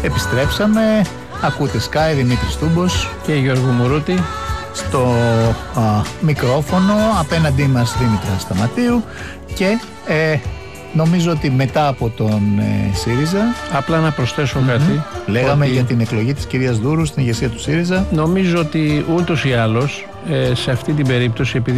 Επιστρέψαμε. Ακούτε Sky, Δημήτρης Τούμπος και Γιώργο Μουρούτη στο μικρόφωνο. Απέναντί μας Δήμητρα Σταματίου. Και νομίζω ότι μετά από τον ΣΥΡΙΖΑ. Απλά να προσθέσω κάτι. Λέγαμε για την εκλογή της κυρίας Δούρου στην ηγεσία του ΣΥΡΙΖΑ. Νομίζω ότι ούτως ή άλλως σε αυτή την περίπτωση, επειδή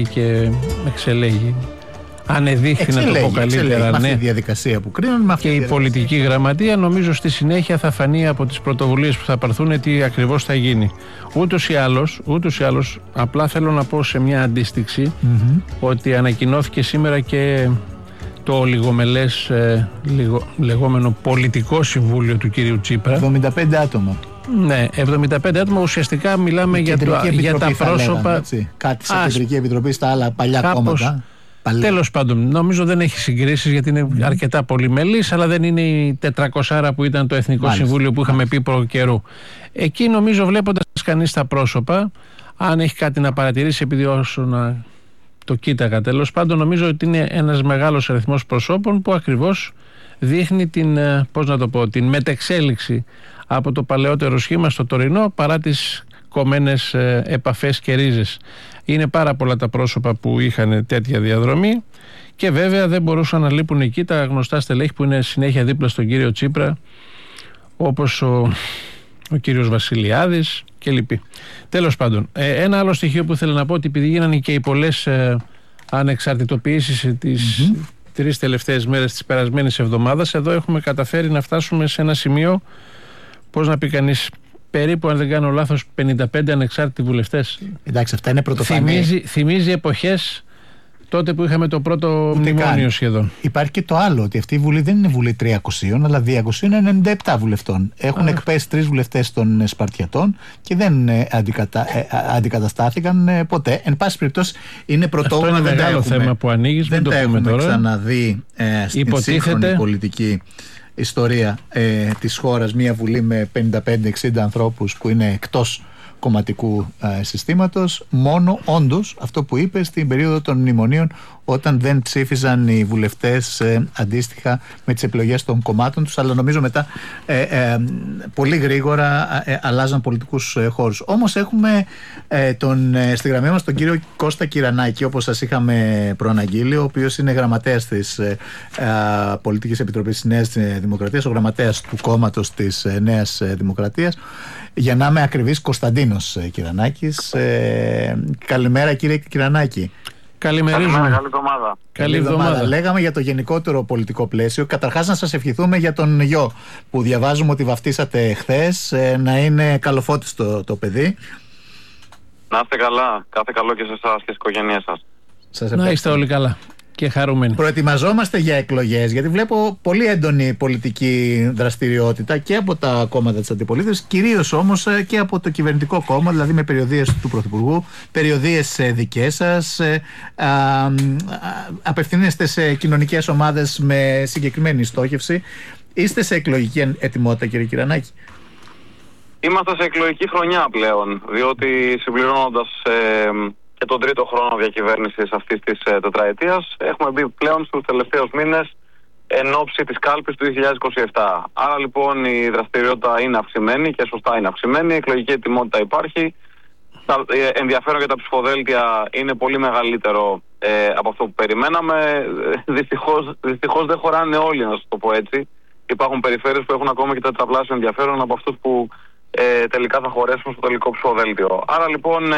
εξελέγει ανεδείχθη να το πω καλύτερα, με αυτή τη διαδικασία που κρίνουν, και η πολιτική γραμματεία, νομίζω στη συνέχεια θα φανεί από τις πρωτοβουλίες που θα πάρθουν τι ακριβώς θα γίνει. Ούτως ή άλλως, απλά θέλω να πω σε μια αντίστοιξη ότι ανακοινώθηκε σήμερα και το λιγομελές λεγόμενο πολιτικό συμβούλιο του κυρίου Τσίπρα. 75 άτομα. Ναι, 75 άτομα. Ουσιαστικά μιλάμε για τα πρόσωπα. Λέγαμε, κάτι σε κεντρική επιτροπή στα άλλα παλιά κόμματα. Τέλος πάντων, νομίζω δεν έχει συγκρίσεις, γιατί είναι αρκετά πολυμελής, αλλά δεν είναι η 400 που ήταν το Εθνικό Συμβούλιο που είχαμε πει προ καιρού. Εκεί νομίζω, βλέποντας κανείς τα πρόσωπα, αν έχει κάτι να παρατηρήσει, επειδή όσο να το κοίταγα, τέλος πάντων, νομίζω ότι είναι ένας μεγάλος αριθμός προσώπων που ακριβώς δείχνει την μετεξέλιξη από το παλαιότερο σχήμα στο τωρινό, παρά τις κομμένες επαφές και ρίζες. Είναι πάρα πολλά τα πρόσωπα που είχαν τέτοια διαδρομή και βέβαια δεν μπορούσαν να λείπουν εκεί τα γνωστά στελέχη που είναι συνέχεια δίπλα στον κύριο Τσίπρα, όπως ο κύριος Βασιλιάδης και λοιποί. Τέλος πάντων, ένα άλλο στοιχείο που θέλω να πω, ότι επειδή γίνανε και οι πολλές ανεξαρτητοποιήσεις τις 3 τελευταίες μέρες της περασμένης εβδομάδας, εδώ έχουμε καταφέρει να φτάσουμε σε ένα σημείο, πώς να πει κανείς, περίπου, αν δεν κάνω λάθος, 55 ανεξάρτητοι βουλευτές. Εντάξει, αυτά είναι πρωτοφανή. Θυμίζει εποχές τότε που είχαμε το πρώτο μνημόνιο σχεδόν. Υπάρχει και το άλλο, ότι αυτή η Βουλή δεν είναι Βουλή 300, αλλά 297 βουλευτών. Έχουν εκπέσει 3 βουλευτές των Σπαρτιατών και δεν αντικαταστάθηκαν ποτέ. Εν πάση περιπτώσει, είναι πρωτόγνωρο. Αυτό είναι μεγάλο θέμα που ανοίγεις. Δεν το έχουμε ξαναδεί στην σύγχρονη πολιτική ιστορία της χώρας μια Βουλή με 55-60 ανθρώπους που είναι εκτός κομματικού συστήματος. Μόνο όντως αυτό που είπε στην περίοδο των μνημονίων, όταν δεν ψήφιζαν οι βουλευτές αντίστοιχα με τις επιλογές των κομμάτων τους, αλλά νομίζω μετά πολύ γρήγορα αλλάζαν πολιτικούς χώρους. Όμως έχουμε στη γραμμή μας τον κύριο Κώστα Κυρανάκη, όπως σας είχαμε προαναγγείλει, ο οποίος είναι γραμματέας της Πολιτικής Επιτροπής της Νέας Δημοκρατίας, ο γραμματέας του κόμματος της Νέας Δημοκρατίας. Για να είμαι ακριβής, Κωνσταντίνος Κυρανάκης. Καλημέρα, κύριε Κυρανάκη. Καλημέρα, καλή εβδομάδα. Λέγαμε για το γενικότερο πολιτικό πλαίσιο. Καταρχάς, να σας ευχηθούμε για τον γιο που διαβάζουμε ότι βαφτίσατε χθες, να είναι καλοφώτιστο το παιδί. Να είστε καλά. Κάθε καλό και σε εσάς και στις οικογένειές σας. Να είστε όλοι καλά και χαρούμενοι. Προετοιμαζόμαστε για εκλογές, γιατί βλέπω πολύ έντονη πολιτική δραστηριότητα και από τα κόμματα της αντιπολίτευσης, κυρίως όμως και από το κυβερνητικό κόμμα, δηλαδή με περιοδίες του Πρωθυπουργού, περιοδίες δικές σας, απευθύνεστε σε κοινωνικές ομάδες με συγκεκριμένη στόχευση. Είστε σε εκλογική ετοιμότητα, κύριε Κυρανάκη? Είμαστε σε εκλογική χρονιά πλέον, διότι συμπληρώνοντας και τον 3ο χρόνο διακυβέρνησης αυτής της τετραετίας, έχουμε μπει πλέον στους τελευταίους μήνες εν ώψη της κάλπης του 2027. Άρα λοιπόν η δραστηριότητα είναι αυξημένη και σωστά είναι αυξημένη, η εκλογική ετοιμότητα υπάρχει. Ενδιαφέρον για τα ψηφοδέλτια είναι πολύ μεγαλύτερο από αυτό που περιμέναμε. Δυστυχώς δεν χωράνε όλοι, να σας το πω έτσι. Υπάρχουν περιφέρειες που έχουν ακόμα και τετραπλάσιο ενδιαφέρον από αυτούς που τελικά θα χωρέσουν στο τελικό ψηφοδέλτιο. Άρα λοιπόν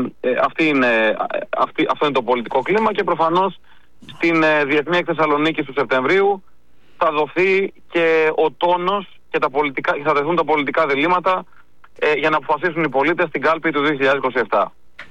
αυτό είναι το πολιτικό κλίμα, και προφανώς στην Διεθνή Έκθεση Θεσσαλονίκης του Σεπτεμβρίου θα δοθεί και ο τόνος και θα τεθούν τα πολιτικά διλήμματα για να αποφασίσουν οι πολίτες στην κάλπη του 2027.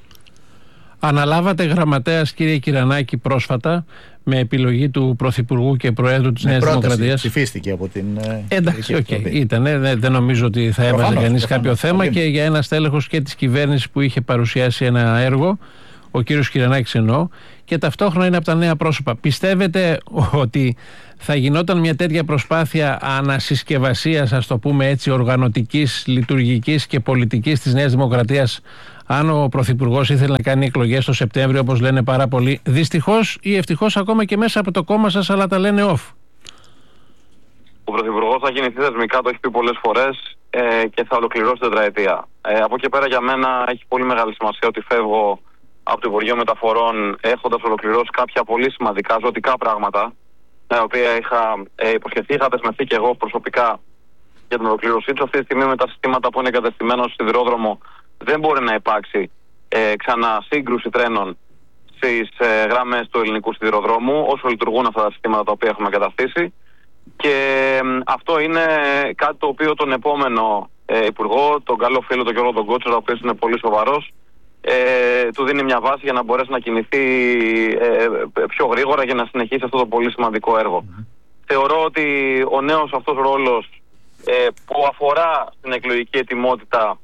Αναλάβατε γραμματέας, κύριε Κυρανάκη, πρόσφατα με επιλογή του Πρωθυπουργού και Προέδρου της Νέας Δημοκρατίας. Ψηφίστηκε από την. Εντάξει, ήτανε. Δεν νομίζω ότι θα έβαζε κανείς κάποιο θέμα, και για ένα στέλεχος και της κυβέρνησης που είχε παρουσιάσει ένα έργο, ο κύριος Κυρανάκης εννοώ, και ταυτόχρονα είναι από τα νέα πρόσωπα. Πιστεύετε ότι θα γινόταν μια τέτοια προσπάθεια ανασυσκευασίας, ας το πούμε έτσι, οργανωτικής, λειτουργικής και πολιτικής της Νέας Δημοκρατίας, αν ο Πρωθυπουργός ήθελε να κάνει εκλογές το Σεπτέμβριο, όπως λένε πάρα πολλοί, δυστυχώς ή ευτυχώς ακόμα και μέσα από το κόμμα σας, αλλά τα λένε off? Ο Πρωθυπουργός θα κινηθεί θεσμικά, το έχει πει πολλές φορές, και θα ολοκληρώσει την τετραετία. Από εκεί πέρα για μένα έχει πολύ μεγάλη σημασία ότι φεύγω από το Υπουργείο Μεταφορών έχοντας ολοκληρώσει κάποια πολύ σημαντικά ζωτικά πράγματα, τα οποία είχα υποσχεθεί, είχα δεσμευτεί και εγώ προσωπικά για την ολοκλήρωσή του. Αυτή τη στιγμή με τα συστήματα που είναι εγκατεστημένα στο σιδηρόδρομο δεν μπορεί να υπάρξει ξανά σύγκρουση τρένων στις γραμμές του ελληνικού σιδηροδρόμου όσο λειτουργούν αυτά τα συστήματα τα οποία έχουμε εγκαταστήσει. Και αυτό είναι κάτι το οποίο τον επόμενο υπουργό, τον καλό φίλο, τον Γιώργο τον Κότσορα, ο οποίος είναι πολύ σοβαρός, του δίνει μια βάση για να μπορέσει να κινηθεί πιο γρήγορα για να συνεχίσει αυτό το πολύ σημαντικό έργο. Θεωρώ ότι ο νέος αυτός ρόλος που αφορά στην εκλογική ετοιμότητα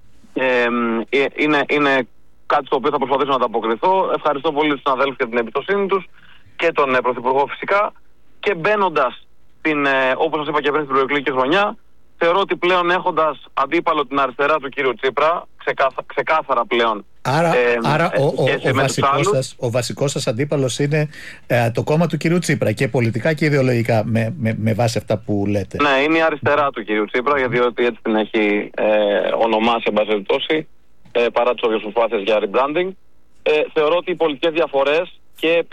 είναι κάτι στο οποίο θα προσπαθήσω να ανταποκριθώ. Ευχαριστώ πολύ τους συναδέλφους για την εμπιστοσύνη τους και τον Πρωθυπουργό φυσικά. Και μπαίνοντας όπως σας είπα και πριν, στην προεκλογική χρονιά, θεωρώ ότι πλέον έχοντας αντίπαλο την αριστερά του κύριου Τσίπρα, ξεκάθαρα πλέον. Άρα ο βασικός σας αντίπαλος είναι το κόμμα του κυρίου Τσίπρα και πολιτικά και ιδεολογικά, με βάση αυτά που λέτε. Ναι, είναι η αριστερά του κυρίου Τσίπρα, διότι έτσι την έχει ονομάσει, εν πάση περιπτώσει, παρά τις όποιες προσπάθειες για rebranding. Θεωρώ ότι οι πολιτικές διαφορές και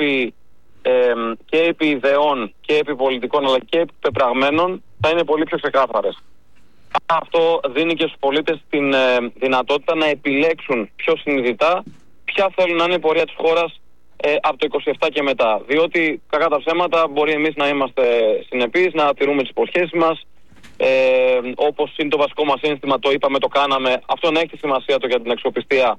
επί ιδεών και επί πολιτικών αλλά και επί πεπραγμένων θα είναι πολύ πιο ξεκάθαρες. Αυτό δίνει και στους πολίτες την δυνατότητα να επιλέξουν πιο συνειδητά ποια θέλουν να είναι η πορεία της χώρας από το 27 και μετά. Διότι κακά τα ψέματα μπορεί εμείς να είμαστε συνεπείς, να τηρούμε τις υποσχέσεις μας, όπως είναι το βασικό μας σύνθημα, το είπαμε, το κάναμε. Αυτό να έχει τη σημασία του για την αξιοπιστία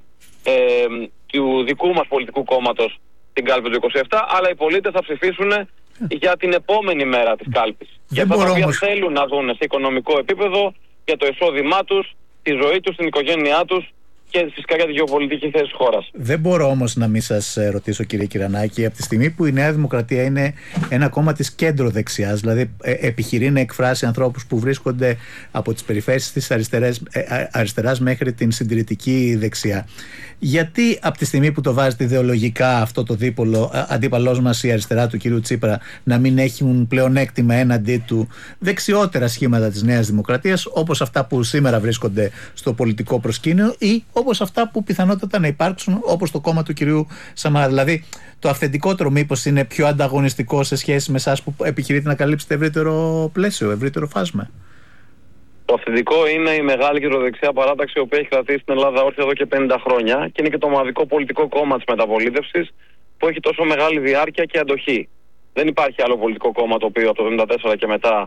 του δικού μας πολιτικού κόμματος την κάλπη του 27, αλλά οι πολίτες θα ψηφίσουν για την επόμενη μέρα της κάλπης. Για τα οποία θέλουν να δουν σε οικονομικό επίπεδο, για το εισόδημά τους, τη ζωή τους, την οικογένειά τους και φυσικά για τη γεωπολιτική θέση της χώρας. Δεν μπορώ όμως να μην σας ρωτήσω, κύριε Κυρανάκη, από τη στιγμή που η Νέα Δημοκρατία είναι ένα κόμμα της κέντρο δεξιάς, δηλαδή επιχειρεί να εκφράσει ανθρώπους που βρίσκονται από τις περιφέρειες της αριστεράς μέχρι την συντηρητική δεξιά. Γιατί από τη στιγμή που το βάζετε ιδεολογικά αυτό το δίπολο, αντίπαλός μας η αριστερά του κυρίου Τσίπρα, να μην έχουν πλεονέκτημα έναντί του δεξιότερα σχήματα της Νέας Δημοκρατίας, όπως αυτά που σήμερα βρίσκονται στο πολιτικό προσκήνιο ή όπως αυτά που πιθανότατα να υπάρξουν, όπως το κόμμα του κυρίου Σαμαρά? Δηλαδή, το αυθεντικότερο μήπως είναι πιο ανταγωνιστικό σε σχέση με εσάς που επιχειρείτε να καλύψετε ευρύτερο πλαίσιο, ευρύτερο φάσμα? Το αυθεντικό είναι η μεγάλη κεντροδεξιά παράταξη, η οποία έχει κρατήσει στην Ελλάδα όρθια εδώ και 50 χρόνια και είναι και το μοναδικό πολιτικό κόμμα της μεταπολίτευσης που έχει τόσο μεγάλη διάρκεια και αντοχή. Δεν υπάρχει άλλο πολιτικό κόμμα το οποίο από το 1974 και μετά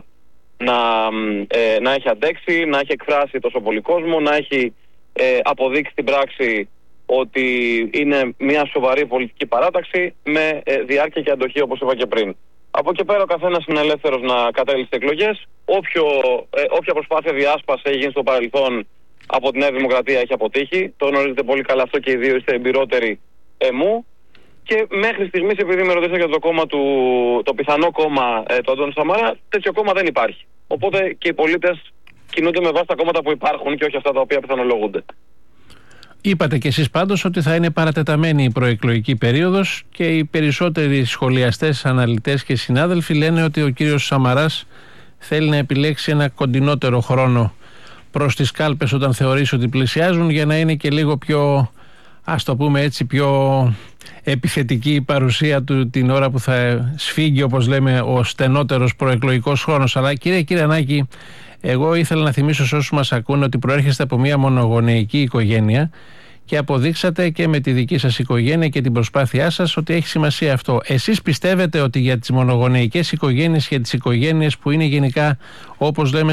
να έχει αντέξει, να έχει εκφράσει τόσο πολύ κόσμο, να έχει αποδείξει στην πράξη ότι είναι μια σοβαρή πολιτική παράταξη με διάρκεια και αντοχή, όπως είπα και πριν. Από εκεί πέρα ο καθένας είναι ελεύθερος να κατέληξει τις εκλογές. Όποια προσπάθεια διάσπαση έχει γίνει στο παρελθόν από τη Νέα Δημοκρατία έχει αποτύχει. Το γνωρίζετε πολύ καλά αυτό και οι δύο είστε εμπειρότεροι μου. Και μέχρι στιγμής, επειδή με ρωτήσατε για το κόμμα το πιθανό κόμμα του Αντώνη Σαμαρά, τέτοιο κόμμα δεν υπάρχει. Οπότε και οι πολίτες κινούνται με βάση τα κόμματα που υπάρχουν και όχι αυτά τα οποία πιθανολογούνται. Είπατε κι εσείς πάντως ότι θα είναι παρατεταμένη η προεκλογική περίοδος και οι περισσότεροι σχολιαστές, αναλυτές και συνάδελφοι λένε ότι ο κύριος Σαμαράς θέλει να επιλέξει ένα κοντινότερο χρόνο προς τις κάλπες όταν θεωρήσει ότι πλησιάζουν, για να είναι και λίγο πιο, ας το πούμε έτσι, πιο επιθετική η παρουσία του την ώρα που θα σφίγγει, όπως λέμε, ο στενότερος προεκλογικός χρόνος. Αλλά κύριε Κυρανάκη, εγώ ήθελα να θυμίσω σε όσους μας ακούνε ότι προέρχεστε από μια μονογονεϊκή οικογένεια και αποδείξατε και με τη δική σας οικογένεια και την προσπάθειά σας ότι έχει σημασία αυτό. Εσείς πιστεύετε ότι για τις μονογονεϊκές οικογένειες και τις οικογένειες που είναι γενικά, όπως λέμε,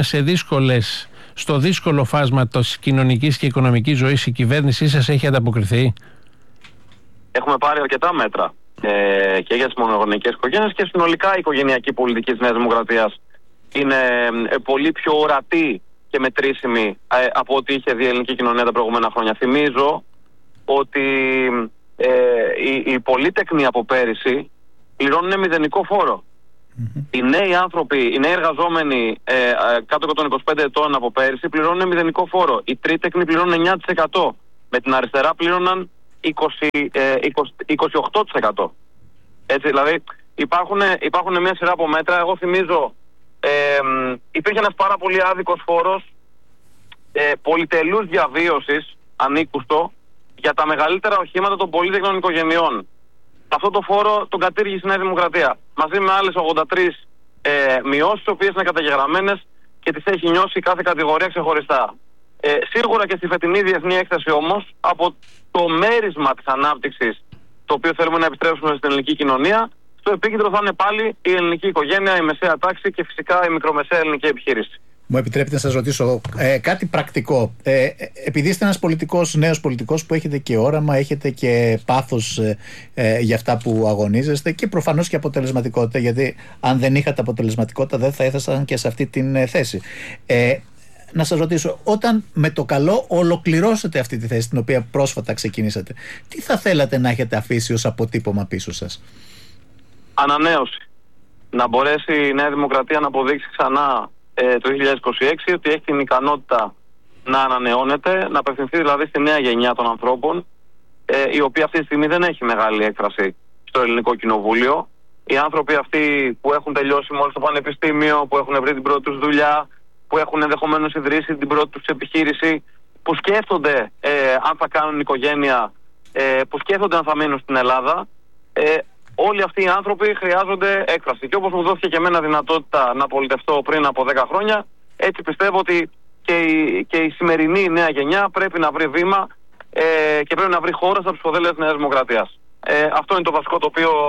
στο δύσκολο φάσμα της κοινωνικής και οικονομικής ζωής, η κυβέρνησή σας έχει ανταποκριθεί? Έχουμε πάρει αρκετά μέτρα και για τις μονογονεϊκές οικογένειες και συνολικά η οικογενειακή πολιτική της Νέας Δημοκρατίας είναι πολύ πιο ορατή και μετρήσιμη από ό,τι είχε δει η ελληνική κοινωνία τα προηγούμενα χρόνια. Θυμίζω ότι οι πολύτεκνοι από πέρυσι πληρώνουν μηδενικό φόρο. Οι νέοι άνθρωποι, οι νέοι εργαζόμενοι κάτω από των 25 ετών από πέρυσι πληρώνουν μηδενικό φόρο. Οι τρίτεκνοι πληρώνουν 9%. Με την αριστερά πλήρωναν 28%. Έτσι, δηλαδή υπάρχουν μια σειρά από μέτρα. Εγώ θυμίζω υπήρχε ένας πάρα πολύ άδικος φόρος πολυτελούς διαβίωσης, ανήκουστο, για τα μεγαλύτερα οχήματα των πολύτεκνων οικογενειών. Αυτό το φόρο τον κατήργησε η Νέα Δημοκρατία, μαζί με άλλες 83 μειώσεις, οι οποίες είναι καταγεγραμμένες και τις έχει νιώσει κάθε κατηγορία ξεχωριστά. Σίγουρα και στη φετινή διεθνή έκθεση όμως, από το μέρισμα της ανάπτυξης, το οποίο θέλουμε να επιστρέψουμε στην ελληνική κοινωνία, στο επίκεντρο θα είναι πάλι η ελληνική οικογένεια, η μεσαία τάξη και φυσικά η μικρομεσαία ελληνική επιχείρηση. Μου επιτρέπετε να σας ρωτήσω κάτι πρακτικό. Επειδή είστε ένας νέος πολιτικός που έχετε και όραμα, έχετε και πάθος για αυτά που αγωνίζεστε και προφανώς και αποτελεσματικότητα, γιατί αν δεν είχατε αποτελεσματικότητα δεν θα ήθελαν και σε αυτή την θέση. Να σας ρωτήσω, όταν με το καλό ολοκληρώσετε αυτή τη θέση την οποία πρόσφατα ξεκινήσατε, τι θα θέλατε να έχετε αφήσει ως αποτύπωμα πίσω σας? Ανανέωση. Να μπορέσει η Νέα Δημοκρατία να αποδείξει ξανά το 2026 ότι έχει την ικανότητα να ανανεώνεται, να απευθυνθεί δηλαδή στη νέα γενιά των ανθρώπων, η οποία αυτή τη στιγμή δεν έχει μεγάλη έκφραση στο ελληνικό κοινοβούλιο. Οι άνθρωποι αυτοί που έχουν τελειώσει μόλις το πανεπιστήμιο, που έχουν βρει την πρώτη τους δουλειά, που έχουν ενδεχομένως ιδρύσει την πρώτη τους επιχείρηση, που σκέφτονται αν θα κάνουν οικογένεια, που σκέφτονται αν θα μείνουν στην Ελλάδα, όλοι αυτοί οι άνθρωποι χρειάζονται έκφραση. Και όπως μου δόθηκε και εμένα δυνατότητα να πολιτευτώ πριν από 10 χρόνια, έτσι πιστεύω ότι και η σημερινή νέα γενιά πρέπει να βρει βήμα και πρέπει να βρει χώρο στα ψηφοδέλτια της Νέας Δημοκρατίας. Αυτό είναι το βασικό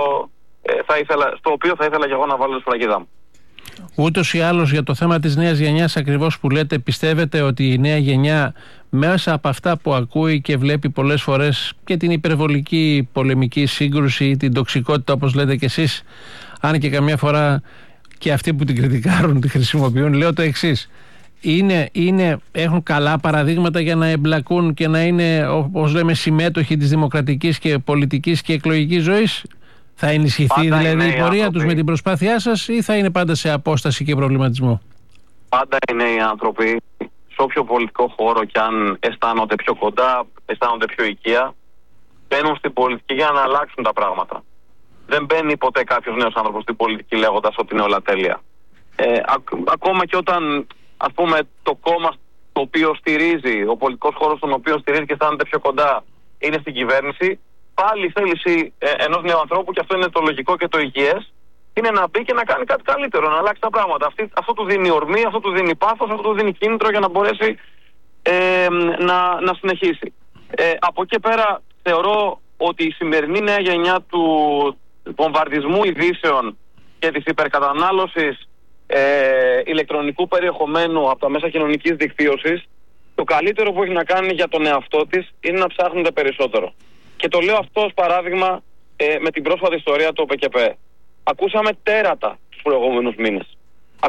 στο οποίο θα ήθελα και εγώ να βάλω τη σφραγίδα μου. Ούτως ή άλλως για το θέμα της νέας γενιάς ακριβώς που λέτε, πιστεύετε ότι η νέα γενιά μέσα από αυτά που ακούει και βλέπει πολλές φορές και την υπερβολική πολεμική σύγκρουση, την τοξικότητα όπως λέτε και εσείς, αν και καμιά φορά και αυτοί που την κριτικάρουν τη χρησιμοποιούν, λέω το εξής: έχουν καλά παραδείγματα για να εμπλακούν και να είναι, όπως λέμε, συμμέτοχοι της δημοκρατικής και πολιτικής και εκλογικής ζωής? Θα ενισχυθεί πάντα δηλαδή η πορεία τους με την προσπάθειά σας ή θα είναι πάντα σε απόσταση και προβληματισμό? Πάντα οι νέοι άνθρωποι, σε όποιο πολιτικό χώρο και αν αισθάνονται πιο κοντά, αισθάνονται πιο οικεία, μπαίνουν στην πολιτική για να αλλάξουν τα πράγματα. Δεν μπαίνει ποτέ κάποιος νέος άνθρωπος στην πολιτική λέγοντας ότι είναι όλα τέλεια. Ακόμα και όταν, ας πούμε, το κόμμα το οποίο στηρίζει, ο πολιτικός χώρος τον οποίο στηρίζει και αισθάνεται πιο κοντά είναι στην κυβέρνηση, πάλι η θέληση ενός νέου ανθρώπου, και αυτό είναι το λογικό και το υγιές, είναι να μπει και να κάνει κάτι καλύτερο, να αλλάξει τα πράγματα. Αυτό του δίνει ορμή, αυτό του δίνει πάθος, αυτό του δίνει κίνητρο για να μπορέσει να συνεχίσει. Από εκεί πέρα θεωρώ ότι η σημερινή νέα γενιά του βομβαρδισμού ειδήσεων και της υπερκατανάλωσης ηλεκτρονικού περιεχομένου από τα μέσα κοινωνικής δικτύωσης, το καλύτερο που έχει να κάνει για τον εαυτό της είναι να ψάχνονται περισσότερο. Και το λέω αυτό ως παράδειγμα με την πρόσφατη ιστορία του ΟΠΕΚΕΠΕ. Ακούσαμε τέρατα τους προηγούμενους μήνες.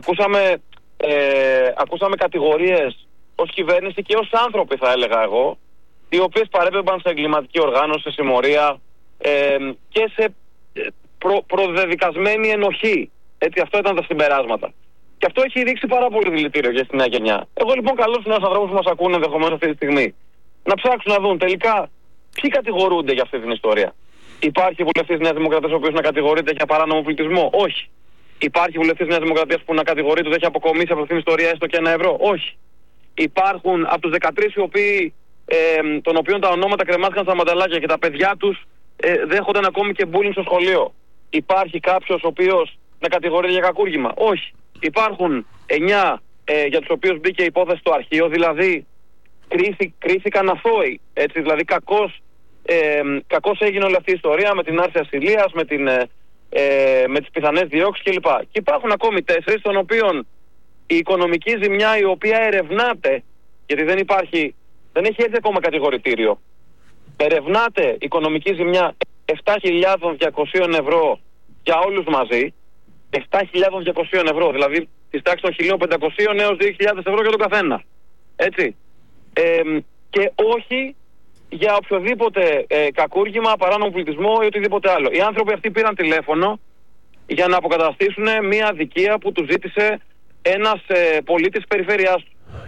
Ακούσαμε κατηγορίες ως κυβέρνηση και ως άνθρωποι, θα έλεγα εγώ, οι οποίες παρέπεμπαν σε εγκληματική οργάνωση, σε συμμορία και σε προδεδικασμένη ενοχή. Έτσι, αυτό ήταν τα συμπεράσματα. Και αυτό έχει δείξει πάρα πολύ δηλητήριο για τη νέα γενιά. Εγώ λοιπόν καλώ τους νέους ανθρώπους που μας ακούνε ενδεχομένως αυτή τη στιγμή να ψάξουν να δουν τελικά ποιοι κατηγορούνται για αυτή την ιστορία. Υπάρχει βουλευτής της Νέας Δημοκρατίας ο οποίος να κατηγορείται για παράνομο πληθυσμό? Όχι. Υπάρχει βουλευτής της Νέας Δημοκρατίας που να κατηγορείται ότι έχει αποκομίσει από αυτήν την ιστορία έστω και €1? Όχι. Υπάρχουν από τους 13 οι οποίοι, των οποίων τα ονόματα κρεμάστηκαν στα μανταλάκια και τα παιδιά τους δέχονταν ακόμη και bullying στο σχολείο. Υπάρχει κάποιος ο οποίος να κατηγορείται για κακούργημα? Όχι. Υπάρχουν 9 για τους οποίους μπήκε υπόθεση στο αρχείο, δηλαδή κρίθηκαν αθώοι. Έτσι, δηλαδή κακώς έγινε όλη αυτή η ιστορία με την άρση ασυλίας, με τις πιθανές διώξεις κλπ. Και υπάρχουν ακόμη 4 των οποίων η οικονομική ζημιά, η οποία ερευνάται, γιατί δεν έχει έρθει ακόμα κατηγορητήριο, ερευνάται οικονομική ζημιά 7.200 ευρώ για όλους μαζί, 7.200 ευρώ, δηλαδή της τάξης των 1.500 έως 2.000 ευρώ για τον καθένα. Έτσι. Και όχι για οποιοδήποτε κακούργημα, παράνομο πληθυσμό ή οτιδήποτε άλλο. Οι άνθρωποι αυτοί πήραν τηλέφωνο για να αποκαταστήσουν μια αδικία που τους ζήτησε ένας πολίτης της περιφέρειάς του.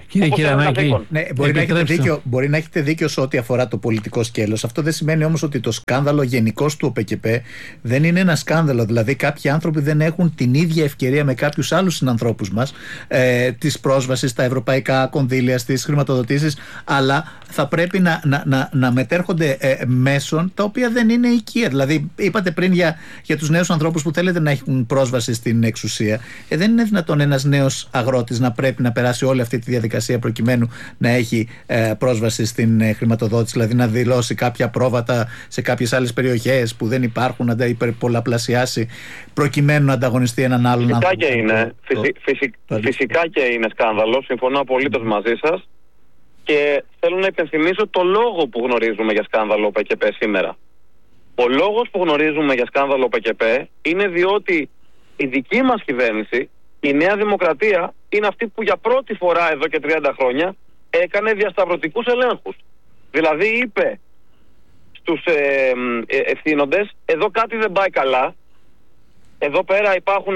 Κύριε Κυρανάκη, ναι, μπορεί να έχετε δίκιο σε ό,τι αφορά το πολιτικό σκέλος. Αυτό δεν σημαίνει όμως ότι το σκάνδαλο γενικώς του ΟΠΕΚΕΠ δεν είναι ένα σκάνδαλο. Δηλαδή, κάποιοι άνθρωποι δεν έχουν την ίδια ευκαιρία με κάποιους άλλους συνανθρώπους μας της πρόσβασης στα ευρωπαϊκά κονδύλια, στις χρηματοδοτήσεις, αλλά θα πρέπει να μετέρχονται μέσων τα οποία δεν είναι οικεία. Δηλαδή, είπατε πριν για τους νέους ανθρώπους που θέλετε να έχουν πρόσβαση στην εξουσία. Δεν είναι δυνατόν ένας νέος αγρότης να πρέπει να περάσει όλη αυτή τη διαδικασία προκειμένου να έχει πρόσβαση στην χρηματοδότηση, δηλαδή να δηλώσει κάποια πρόβατα σε κάποιες άλλες περιοχές που δεν υπάρχουν, να τα υπερπολαπλασιάσει προκειμένου να ανταγωνιστεί έναν άλλον άνθρωπο. Φυσικά και είναι σκάνδαλο, συμφωνώ απολύτως μαζί σας, και θέλω να υπενθυμίσω το λόγο που γνωρίζουμε για σκάνδαλο ΟΠΕΚΕΠ σήμερα. Ο λόγος που γνωρίζουμε για σκάνδαλο ΟΠΕΚΕΠ είναι διότι η δική μας κυβέρνηση, η Νέα Δημοκρατία, είναι αυτή που για πρώτη φορά εδώ και 30 χρόνια έκανε διασταυρωτικούς ελέγχους. Δηλαδή είπε στους ευθύνοντες, εδώ κάτι δεν πάει καλά, εδώ πέρα υπάρχουν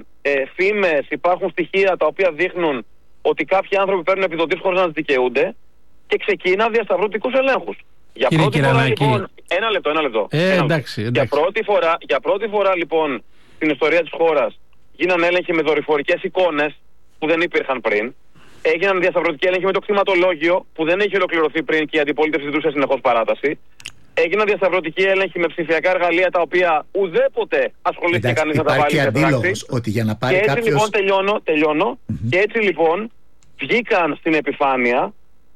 φήμες, υπάρχουν στοιχεία τα οποία δείχνουν ότι κάποιοι άνθρωποι παίρνουν επιδοτήσεις χωρίς να τις δικαιούνται, και ξεκίνα διασταυρωτικούς ελέγχους. Για πρώτη φορά λοιπόν, ένα λεπτό. Εντάξει. Για πρώτη φορά λοιπόν στην ιστορία της χώρας γίνανε έλεγχοι με δορυφορικές εικόνες που δεν υπήρχαν πριν. Έγιναν διασταυρωτικοί έλεγχοι με το κτηματολόγιο που δεν έχει ολοκληρωθεί πριν και η αντιπολίτευση ζητούσε συνεχώς παράταση. Έγιναν διασταυρωτικοί έλεγχοι με ψηφιακά εργαλεία τα οποία ουδέποτε ασχολήθηκε κανείς να τα βάλει σε πράξη. Ότι για να πάρει και έτσι κάποιος... λοιπόν τελειώνω. Και έτσι λοιπόν βγήκαν στην επιφάνεια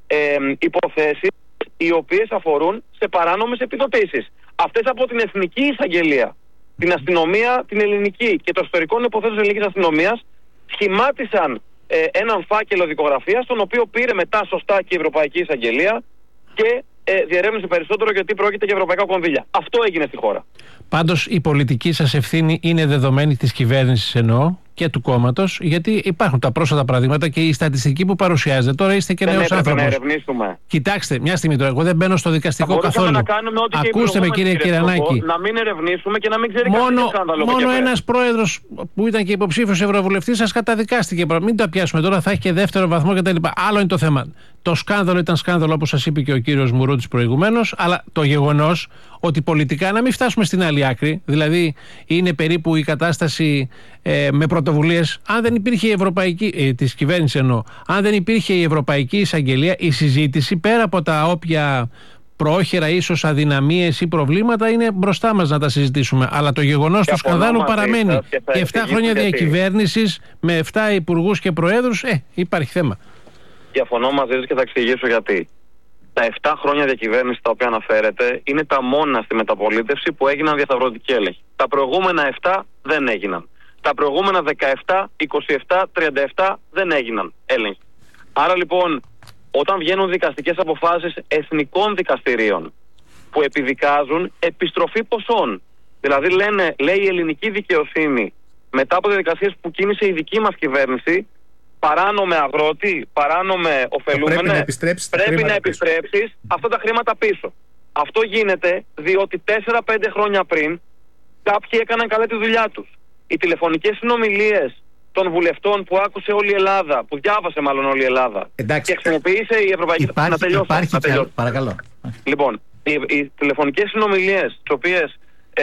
υποθέσεις οι οποίες αφορούν σε παράνομες επιδοτήσεις. Αυτές από την Εθνική Εισαγγελία, την αστυνομία, την ελληνική και το ιστορικό υποθέσεων της ελληνικής αστυνομίας σχημάτισαν έναν φάκελο δικογραφίας, τον οποίο πήρε μετά σωστά και η Ευρωπαϊκή Εισαγγελία και διερεύνησε περισσότερο γιατί πρόκειται για ευρωπαϊκά κονδύλια. Αυτό έγινε στη χώρα. Πάντως η πολιτική σας ευθύνη είναι δεδομένη της κυβέρνησης, εννοώ, και του κόμματος, γιατί υπάρχουν τα πρόσφατα παραδείγματα και η στατιστική που παρουσιάζεται. Τώρα είστε και νέος άνθρωπος. Να ερευνήσουμε. Κοιτάξτε, μια στιγμή τώρα. Εγώ δεν μπαίνω στο δικαστικό καθόλου. Ακούστε με, κύριε Κυρανάκη. Να μην ερευνήσουμε και να μην ξέρει κανείς σκάνδαλο. Μόνο ένας πρόεδρος που ήταν και υποψήφιος ευρωβουλευτής σας καταδικάστηκε. Μην τα πιάσουμε τώρα, θα έχει και δεύτερο βαθμό κτλ. Άλλο είναι το θέμα. Το σκάνδαλο ήταν σκάνδαλο, όπως σας είπε και ο κύριος Μουρούτης προηγουμένως, αλλά το γεγονός ότι πολιτικά να μην φτάσουμε στην άλλη άκρη, δηλαδή είναι περίπου η κατάσταση με πρωτοβουλίες. Αν δεν υπήρχε η ευρωπαϊκή, της κυβέρνησης εννοώ, αν δεν υπήρχε η Ευρωπαϊκή Εισαγγελία, η συζήτηση πέρα από τα όποια πρόχειρα ίσως αδυναμίες ή προβλήματα είναι μπροστά μας να τα συζητήσουμε. Αλλά το γεγονός του σκανδάλου παραμένει. Και 7 χρόνια διακυβέρνησης με 7 υπουργούς και προέδρους, υπάρχει θέμα. Διαφωνώ μαζί σας και θα εξηγήσω γιατί. Τα 7 χρόνια διακυβέρνηση τα οποία αναφέρεται είναι τα μόνα στη μεταπολίτευση που έγιναν διασταυρωτικοί έλεγχοι. Τα προηγούμενα 7 δεν έγιναν. Τα προηγούμενα 17, 27, 37 δεν έγιναν έλεγχοι. Άρα λοιπόν, όταν βγαίνουν δικαστικές αποφάσεις εθνικών δικαστηρίων που επιδικάζουν επιστροφή ποσών, δηλαδή λέει η ελληνική δικαιοσύνη μετά από διαδικασίες που κίνησε η δική μας κυβέρνηση, παράνομε αγρότη, παράνομε ωφελούμενε, πρέπει να επιστρέψεις αυτά τα χρήματα πίσω. Αυτό γίνεται διότι 4-5 χρόνια πριν κάποιοι έκαναν καλά τη δουλειά τους. Οι τηλεφωνικές συνομιλίες των βουλευτών που άκουσε όλη η Ελλάδα, που διάβασε μάλλον όλη η Ελλάδα, εντάξει, και χρησιμοποίησε η Ευρωπαϊκή... Υπάρχει, παρακαλώ. Λοιπόν, οι τηλεφωνικές συνομιλίες, τις οποίες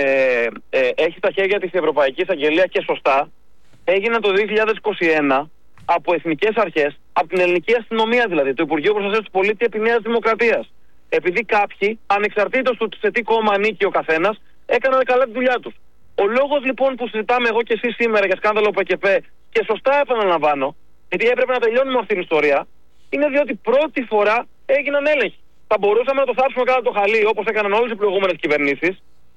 έχει στα χέρια της η Ευρωπαϊκή Εισαγγελία και σωστά, έγιναν το 2021 από εθνικές αρχές, από την ελληνική αστυνομία δηλαδή, το Υπουργείο Προστασίας του Πολίτη επί Νέας Δημοκρατίας. Επειδή κάποιοι, ανεξαρτήτως του σε τι κόμμα ανήκει ο καθένας, έκαναν καλά τη δουλειά τους. Ο λόγος λοιπόν που συζητάμε εγώ και εσείς σήμερα για σκάνδαλο ΟΠΕΚΕΠ, και σωστά επαναλαμβάνω, γιατί έπρεπε να τελειώνουμε αυτή την ιστορία, είναι διότι πρώτη φορά έγιναν έλεγχοι. Θα μπορούσαμε να το θάψουμε κάτω το χαλί όπως έκαναν όλες οι προηγούμενες κυβερνήσεις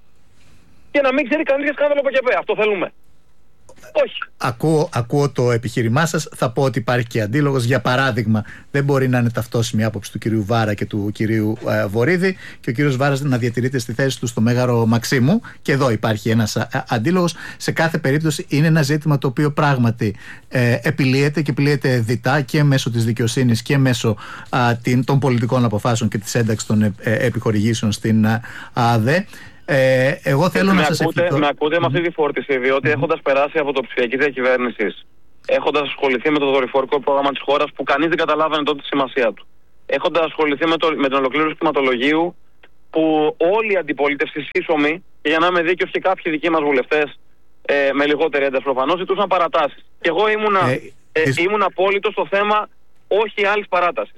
και να μην ξέρει κανείς για σκάνδαλο ΟΠΕΚΕΠ. Αυτό θέλουμε? Όχι. Ακούω το επιχείρημά σας. Θα πω ότι υπάρχει και αντίλογος. Για παράδειγμα, δεν μπορεί να είναι ταυτόσιμη η άποψη του κυρίου Βάρα και του κυρίου Βορίδη και ο κύριος Βάρας να διατηρείται στη θέση του στο Μέγαρο Μαξίμου. Και εδώ υπάρχει ένας αντίλογος. Σε κάθε περίπτωση είναι ένα ζήτημα το οποίο πράγματι επιλύεται και επιλύεται διτά και μέσω της δικαιοσύνης και μέσω των πολιτικών αποφάσεων και της ένταξης των επιχορηγήσεων στην ΑΔΕ. Εγώ θέλω να σας ευχηθώ. Με ακούτε με αυτή τη φόρτιση, διότι έχοντας περάσει από το ψηφιακή διακυβέρνηση έχοντας ασχοληθεί με το δορυφορικό πρόγραμμα της χώρας που κανείς δεν καταλάβαινε τότε τη σημασία του. Έχοντας ασχοληθεί με την ολοκλήρωση του κτηματολογίου που όλη η αντιπολίτευση σύσσωμη, και για να είμαι δίκαιος και κάποιοι δικοί μας βουλευτές με λιγότερη ένταση προφανώς, ζητούσαν παρατάσεις. Και εγώ ήμουν απόλυτο στο θέμα όχι άλλης παράτασης.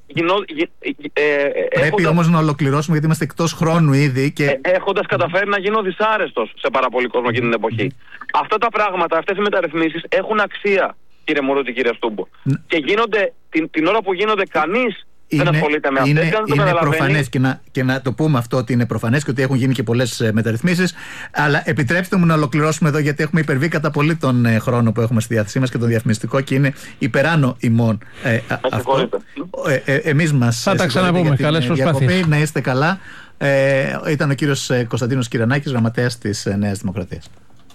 Πρέπει όμως να ολοκληρώσουμε γιατί είμαστε εκτός χρόνου ήδη. Έχοντας καταφέρει να γίνω δυσάρεστος σε πάρα πολύ κόσμο εκείνη την εποχή. Αυτά τα πράγματα, αυτές οι μεταρρυθμίσεις έχουν αξία, κύριε Μουρούτη, κύριε Στούμπο. Και γίνονται την ώρα που γίνονται, κανείς δεν ασχολείται με αυτές. Είναι προφανές και να το πούμε αυτό, ότι είναι προφανές και ότι έχουν γίνει και πολλές μεταρρυθμίσεις. Αλλά επιτρέψτε μου να ολοκληρώσουμε εδώ, γιατί έχουμε υπερβεί κατά πολύ τον χρόνο που έχουμε στη διάθεσή μας και τον διαφημιστικό και είναι υπεράνω ημών αυτό. Εμείς μας θα τα ξαναπούμε. Καλές προσπάθειες. Να είστε καλά. Ήταν ο κύριος Κωνσταντίνος Κυρανάκης, γραμματέας της Νέας Δημοκρατίας.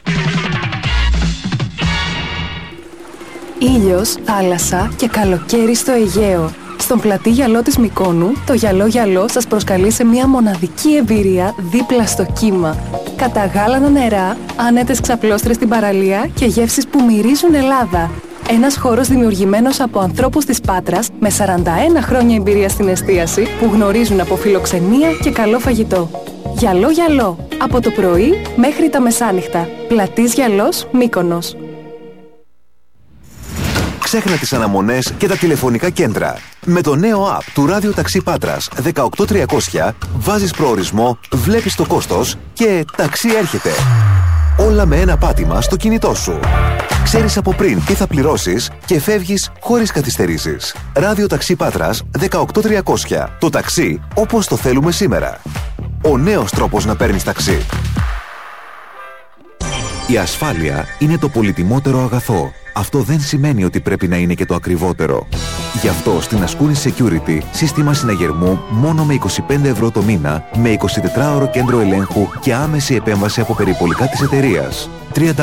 Ήλιος, θάλασσα και καλοκαίρι στο Αιγαίο. Στον πλατή γυαλό της Μυκόνου, το γυαλό σας προσκαλεί σε μια μοναδική εμπειρία δίπλα στο κύμα. Καταγάλανα νερά, άνετες ξαπλώστρες στην παραλία και γεύσεις που μυρίζουν Ελλάδα. Ένας χώρος δημιουργημένος από ανθρώπους της Πάτρας με 41 χρόνια εμπειρία στην εστίαση που γνωρίζουν από φιλοξενία και καλό φαγητό. Γυαλό, από το πρωί μέχρι τα μεσάνυχτα. Πλατής Γυαλός, Μύκονος. Ξέχνα τις αναμονές και τα τηλεφωνικά κέντρα. Με το νέο app του Ράδιο Ταξί Πάτρας 18300 βάζεις προορισμό, βλέπεις το κόστος και ταξί έρχεται. Όλα με ένα πάτημα στο κινητό σου. Ξέρεις από πριν τι θα πληρώσεις και φεύγεις χωρίς καθυστερήσεις. Ράδιο Ταξί Πάτρας 18300. Το ταξί όπως το θέλουμε σήμερα. Ο νέος τρόπος να παίρνεις ταξί. Η ασφάλεια είναι το πολυτιμότερο αγαθό. Αυτό δεν σημαίνει ότι πρέπει να είναι και το ακριβότερο. Γι' αυτό στην Ascoonis Security σύστημα συναγερμού μόνο με 25 ευρώ το μήνα, με 24ωρο κέντρο ελέγχου και άμεση επέμβαση από περιπολικά της εταιρείας.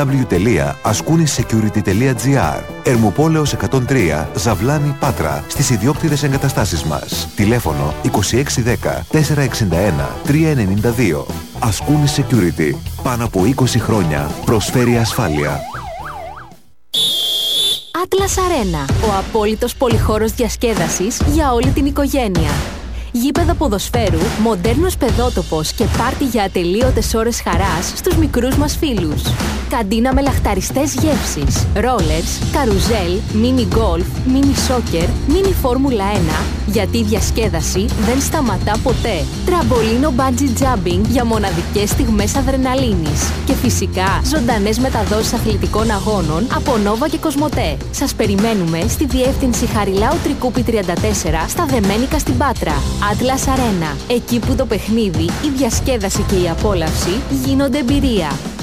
www.ascoonisecurity.gr. Ερμουπόλεως 103, Ζαβλάνη, Πάτρα, στις ιδιόκτητες εγκαταστάσεις μας. Τηλέφωνο 2610 461 392. Ascoonis Security. Πάνω από 20 χρόνια προσφέρει ασφάλεια. Atlas Arena, ο απόλυτος πολυχώρος διασκέδασης για όλη την οικογένεια. Γήπεδα ποδοσφαίρου, μοντέρνος παιδότοπος και πάρτι για ατελείωτες ώρες χαράς στους μικρούς μας φίλους. Καντίνα με λαχταριστές γεύσεις, ρόλερς, καρουζέλ, μίνι γκολφ, μίνι σόκερ, μίνι φόρμουλα 1, γιατί η διασκέδαση δεν σταματά ποτέ. Τραμπολίνο bungee jumping για μοναδικές στιγμές αδρεναλίνης. Και φυσικά ζωντανές μεταδόσεις αθλητικών αγώνων από Nova και Κοσμοτέ. Σας περιμένουμε στη διεύθυνση Χαριλάου Τρικούπη 34 στα Δεμένικα στην Πάτρα. Atlas Arena, εκεί που το παιχνίδι, η διασκέδαση και η απόλαυση γίνονται εμπειρία.